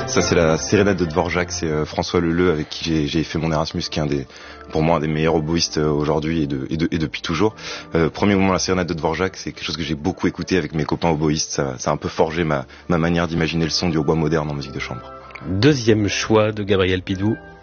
Ça, c'est la sérénade de Dvorak, c'est François Leleu avec qui j'ai fait mon Erasmus, qui est pour moi un des meilleurs oboïstes aujourd'hui et depuis toujours. Premier mouvement, la sérénade de Dvorak, c'est quelque chose que j'ai beaucoup écouté avec mes copains oboïstes. Ça a un peu forgé ma manière d'imaginer le son du hautbois moderne en musique de chambre. Deuxième choix de Gabriel Pidou.